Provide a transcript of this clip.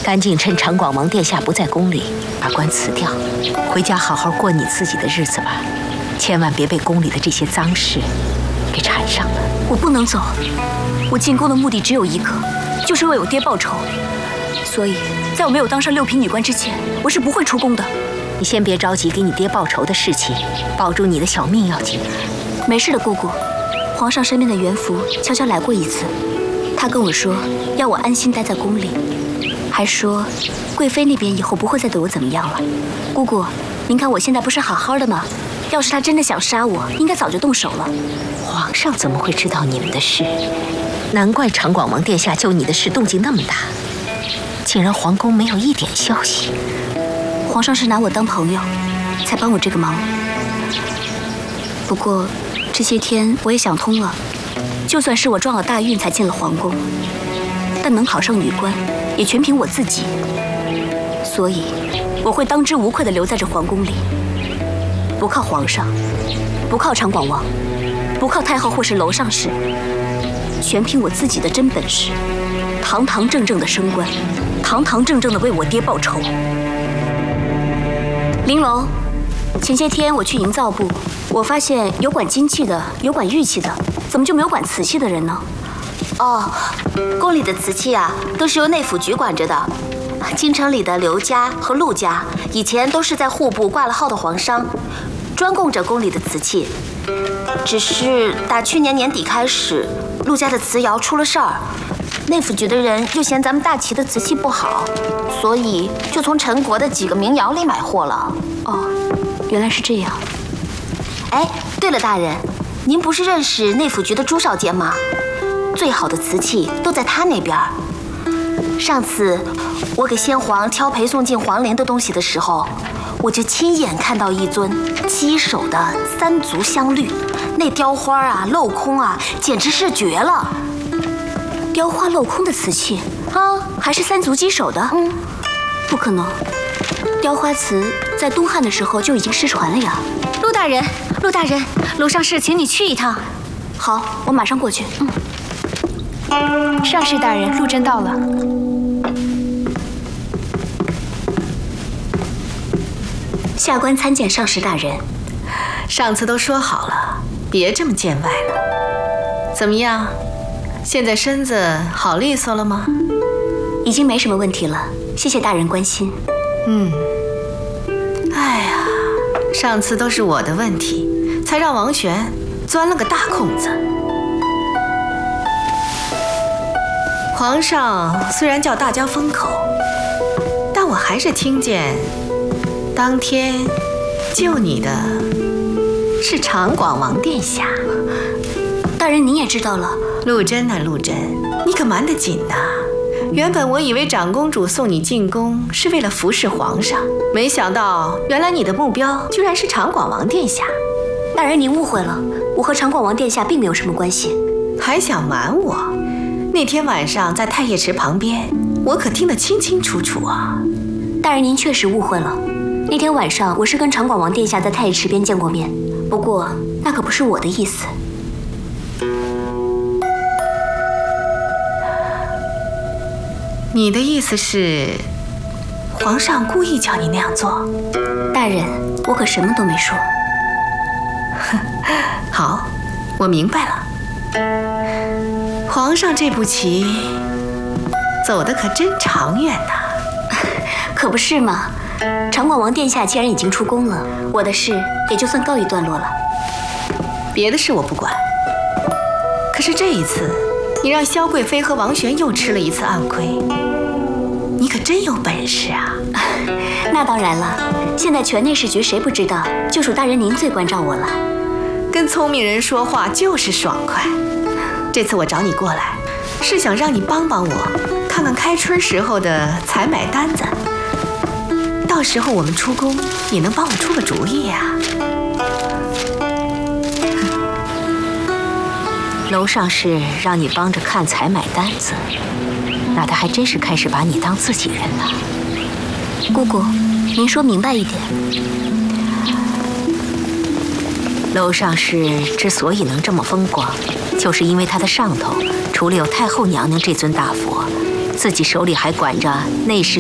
赶紧趁长广王殿下不在宫里，把官辞掉，回家好好过你自己的日子吧。千万别被宫里的这些脏事给缠上了。 我不能走，我进宫的目的只有一个，就是为我爹报仇。所以，在我没有当上6品女官之前，我是不会出宫的。 你先别着急给你爹报仇的事情，保住你的小命要紧。 没事的，姑姑。皇上身边的元福悄悄来过一次，他跟我说要我安心待在宫里，还说贵妃那边以后不会再对我怎么样了。姑姑，您看我现在不是好好的吗？要是他真的想杀我，应该早就动手了。 皇上怎么会知道你们的事？难怪长广王殿下救你的事动静那么大，竟然皇宫没有一点消息。 皇上是拿我当朋友，才帮我这个忙。不过这些天我也想通了，就算是我撞了大运才进了皇宫，但能考上女官，也全凭我自己。所以我会当之无愧地留在这皇宫里，不靠皇上，不靠长广王，不靠太后或是楼上氏，全凭我自己的真本事，堂堂正正的升官，堂堂正正的为我爹报仇。玲珑，前些天我去营造部，我发现有管金器的，有管玉器的，怎么就没有管瓷器的人呢？ 哦，宫里的瓷器啊，都是由内府局管着的。京城里的刘家和陆家，以前都是在户部挂了号的皇商，专供着宫里的瓷器。只是打去年年底开始，陆家的瓷窑出了事儿，内府局的人又嫌咱们大齐的瓷器不好，所以就从陈国的几个名窑里买货了。 哦，原来是这样。 哎，对了，大人，您不是认识内府局的朱少监吗？最好的瓷器都在他那边。上次我给先皇挑陪送进皇陵的东西的时候，我就亲眼看到一尊7手的3足镶绿，那雕花啊、镂空啊，简直是绝了。 雕花镂空的瓷器啊，还是3足鸡手的？不可能，雕花瓷在东汉的时候就已经失传了呀。 陆大人，陆大人，楼上是请你去一趟。 好，我马上过去。 上士大人，陆贞到了。 下官参见上士大人。 上次都说好了，别这么见外了。怎么样？现在身子好利索了吗？ 已经没什么问题了，谢谢大人关心。 哎呀，上次都是我的问题，才让王玄钻了个大空子。皇上虽然叫大家封口，但我还是听见当天救你的是长广王殿下。 大人您也知道了。 陆贞呐，陆贞，你可瞒得紧呐！原本我以为长公主送你进宫是为了服侍皇上，没想到原来你的目标居然是长广王殿下。 大人您误会了，我和长广王殿下并没有什么关系。 还想瞒我？那天晚上在太液池旁边，我可听得清清楚楚啊！ 大人您确实误会了，那天晚上我是跟长广王殿下在太液池边见过面，不过那可不是我的意思。 你的意思是，皇上故意叫你那样做？ 大人，我可什么都没说。 好，我明白了。皇上这步棋走得可真长远呐。 可不是嘛，长广王殿下既然已经出宫了，我的事也就算告一段落了。 别的事我不管，可是这一次你让萧贵妃和王玄又吃了一次暗亏，你可真有本事啊！ 那当然了，现在全内侍局谁不知道，就属大人您最关照我了。 跟聪明人说话就是爽快。这次我找你过来，是想让你帮帮我，看看开春时候的采买单子。到时候我们出宫，你能帮我出个主意呀？ 楼上是让你帮着看采买单子，那他还真是开始把你当自己人了。 姑姑，您说明白一点。 楼上是之所以能这么风光，就是因为他的上头除了有太后娘娘这尊大佛，自己手里还管着内侍